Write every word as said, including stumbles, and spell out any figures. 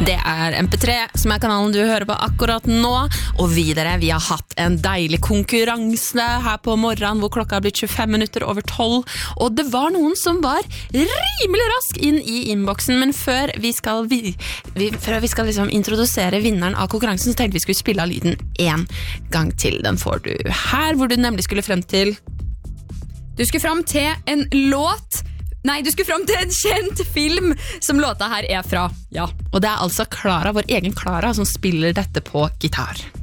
Det er M P tre som er kanalen du hører på akkurat nå. Og videre, vi har hatt en deilig konkurranse her på morgenen, hvor klokka har blitt tjuefem minutter over tolv. Og det var noen som var rimelig rask inn i innboksen, men før vi skal, vi, vi, før vi skal liksom introdusere vinneren av konkurransen, så tenkte vi skulle spille av lyden en gang til. Den får du her, hvor du nemlig skulle frem til... Du skulle frem til en låt... Nei, du skulle frem til en kjent film som låta her er fra. Ja. Og det er altså Clara, vår egen Clara, som spiller dette på gitar.